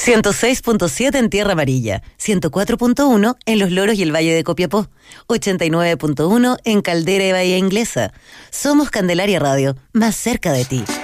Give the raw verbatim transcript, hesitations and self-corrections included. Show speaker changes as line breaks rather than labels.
ciento seis punto siete en Tierra Amarilla, ciento cuatro punto uno en Los Loros y el Valle de Copiapó, ochenta y nueve punto uno en Caldera y Bahía Inglesa. Somos Candelaria Radio, más cerca de ti.